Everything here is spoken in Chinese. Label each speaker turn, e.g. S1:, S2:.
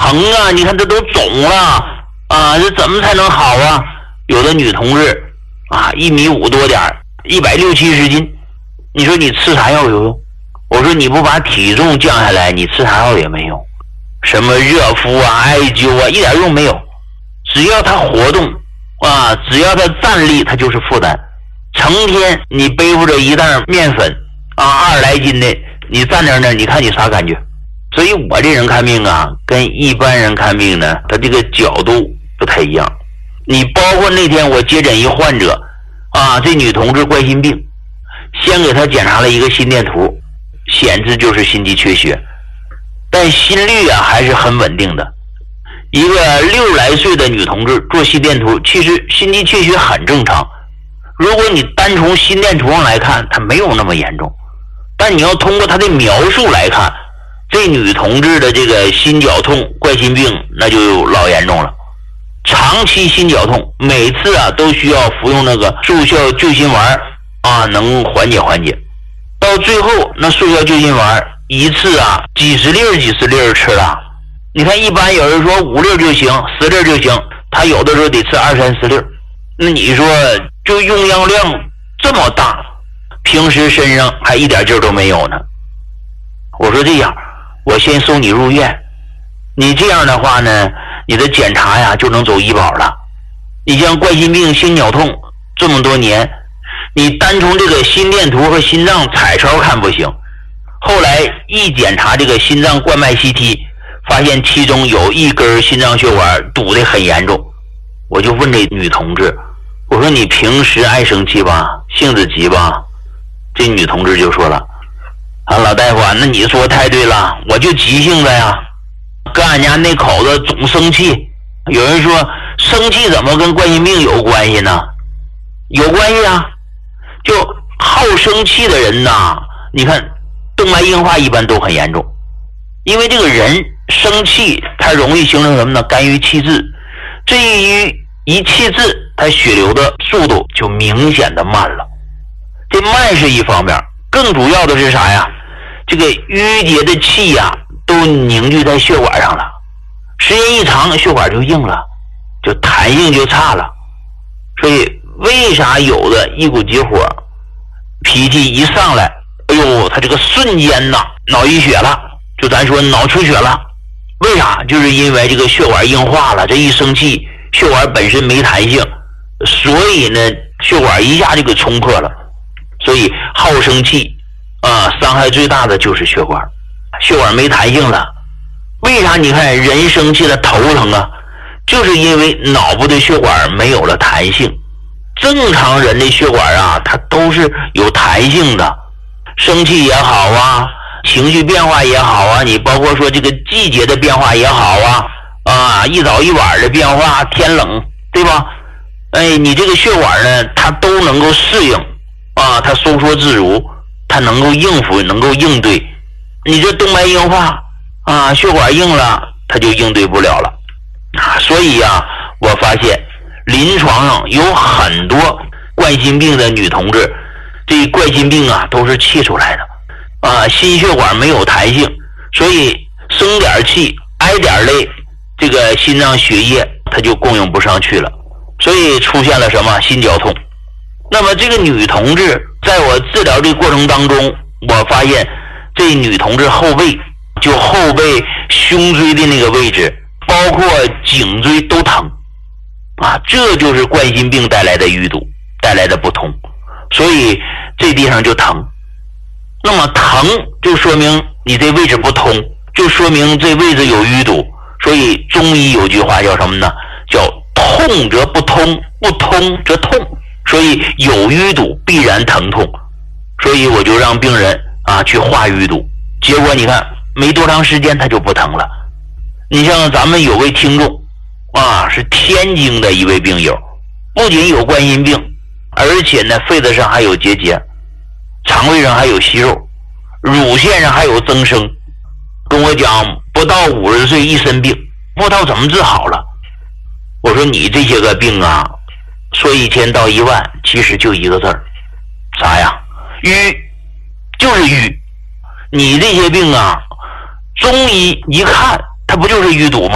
S1: 疼啊，你看这都肿了啊，这怎么才能好啊？有的女同志啊1.5米多点，160、170斤，你说你吃啥药有用？我说你不把体重降下来，你吃啥药也没用。什么热敷啊、艾灸啊，一点用没有。只要他活动啊，只要他站立，他就是负担。成天你背负着一袋面粉啊，20来斤的，你站在那儿，你看你啥感觉？所以我这人看病啊，跟一般人看病呢，他这个角度不太一样。你包括那天我接诊一患者啊，这女同志冠心病，先给她检查了一个心电图，显示就是心肌缺血，但心率啊还是很稳定的。一个60来岁的女同志做心电图，其实心肌缺血很正常。如果你单从心电图上来看，它没有那么严重，但你要通过她的描述来看，这女同志的这个心绞痛、冠心病那就老严重了。长期心绞痛，每次啊都需要服用那个速效救心丸啊，能缓解缓解。到最后那速效救心丸一次啊几十粒吃了。你看一般有人说5粒就行，10粒就行，他有的时候得吃20、30粒。那你说就用药量这么大，平时身上还一点劲儿都没有呢。我说这样，我先送你入院，你这样的话呢，你的检查呀就能走医保了。你像冠心病、心绞痛这么多年，你单从这个心电图和心脏彩超看不行，后来一检查这个心脏冠脉 CT， 发现其中有一根心脏血管堵得很严重。我就问这女同志，我说你平时爱生气吧，性子急吧？这女同志就说了，啊，老大夫啊，那你说太对了，我就急性子呀，跟俺家那口子总生气。有人说生气怎么跟冠心病有关系呢？有关系啊，就好生气的人呐，你看动脉硬化一般都很严重，因为这个人生气他容易形成什么呢？肝郁气滞，这一气滞，他血流的速度就明显的慢了。这慢是一方面，更主要的是啥呀？这个淤结的气呀都凝聚在血管上了，时间一长血管就硬了，就弹性就差了。所以为啥有的一股急火，脾气一上来，哎呦，他这个瞬间呐脑溢血了，就咱说脑出血了。为啥？就是因为这个血管硬化了，这一生气血管本身没弹性，所以呢血管一下就给冲破了。所以好生气啊，伤害最大的就是血管，血管没弹性了。为啥你看人生气了头疼啊？就是因为脑部的血管没有了弹性。正常人的血管啊，它都是有弹性的，生气也好啊，情绪变化也好啊，你包括说这个季节的变化也好啊，一早一晚的变化，天冷，对吧？哎，你这个血管呢，它都能够适应啊，它收缩自如，它能够应付，能够应对。你这动脉硬化啊，血管硬了，它就应对不了了啊。所以啊，我发现临床上有很多冠心病的女同志，这冠心病啊都是气出来的啊，心血管没有弹性，所以生点气挨点累，这个心脏血液它就供应不上去了，所以出现了什么心绞痛。那么这个女同志在我治疗这过程当中，我发现这女同志后背，就后背胸椎的那个位置，包括颈椎都疼啊，这就是冠心病带来的淤堵，带来的不通，所以这地方就疼。那么疼就说明你这位置不通，就说明这位置有淤堵。所以中医有句话叫什么呢？叫痛则不通，不通则痛。所以有淤堵必然疼痛，所以我就让病人啊去化淤堵，结果你看没多长时间他就不疼了。你像咱们有位听众啊，是天津的一位病友，不仅有冠心病，而且呢肺子上还有结节，肠胃上还有息肉，乳腺上还有增生，跟我讲不到50岁一身病，不知道怎么治好了。我说你这些个病啊，说1000到1万，其实就一个字儿，啥呀？淤，就是淤。你这些病啊，中医一看，它不就是淤堵吗？